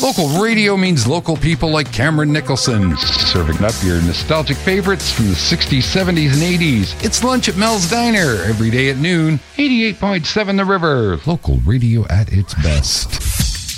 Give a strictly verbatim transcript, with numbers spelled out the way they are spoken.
Local radio means local people like Cameron Nicholson, serving up your nostalgic favorites from the sixties, seventies, and eighties. It's lunch at Mel's Diner every day at noon. eighty-eight point seven The River. Local radio at its best.